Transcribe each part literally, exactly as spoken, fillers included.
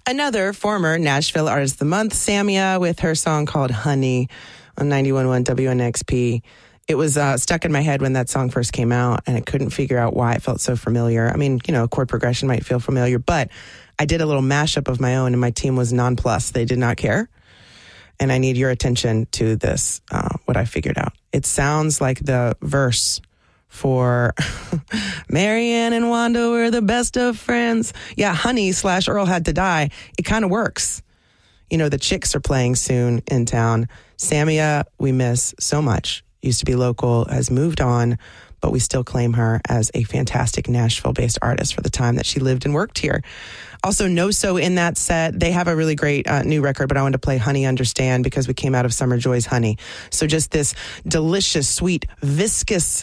Another former Nashville Artist of the Month, Samia, with her song called Honey on ninety-one point one W N X P. It was uh, stuck in my head when that song first came out, and I couldn't figure out why it felt so familiar. I mean, you know, chord progression might feel familiar, but I did a little mashup of my own, and my team was nonplussed. They did not care. And I need your attention to this, uh, what I figured out. It sounds like the verse for Marianne and Wanda were the best of friends. Yeah, Honey slash Earl Had to Die. It kind of works. You know, the Chicks are playing soon in town. Samia, we miss so much. Used to be local, has moved on, but we still claim her as a fantastic Nashville-based artist for the time that she lived and worked here. Also, No So in that set. They have a really great uh, new record, but I wanted to play Honey Understand because we came out of Summer Joy's Honey. So just this delicious, sweet, viscous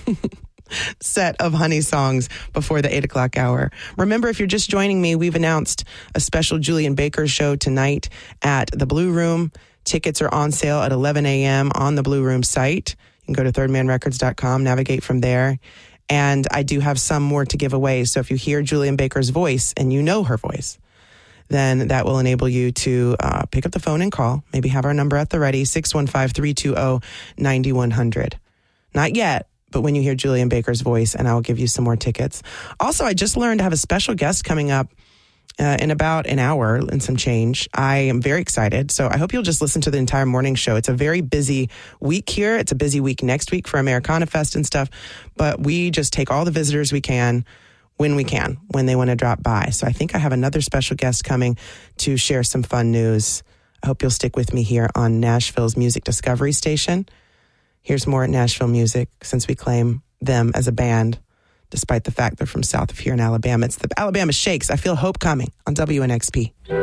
set of Honey songs before the eight o'clock hour. Remember, if you're just joining me, we've announced a special Julian Baker show tonight at the Blue Room. Tickets are on sale at eleven a.m. on the Blue Room site. You can go to third man records dot com, navigate from there. And I do have some more to give away. So if you hear Julian Baker's voice and you know her voice, then that will enable you to uh, pick up the phone and call. Maybe have our number at the ready, six one five, three two zero, nine one zero zero. Not yet, but when you hear Julian Baker's voice, and I will give you some more tickets. Also, I just learned to have a special guest coming up Uh, in about an hour and some change. I am very excited. So I hope you'll just listen to the entire morning show. It's a very busy week here. It's a busy week next week for Americana Fest and stuff. But we just take all the visitors we can when we can, when they want to drop by. So I think I have another special guest coming to share some fun news. I hope you'll stick with me here on Nashville's Music Discovery Station. Here's more at Nashville Music, since we claim them as a band, despite the fact they're from south of here in Alabama. It's the Alabama Shakes. I Feel Hope Coming on W N X P.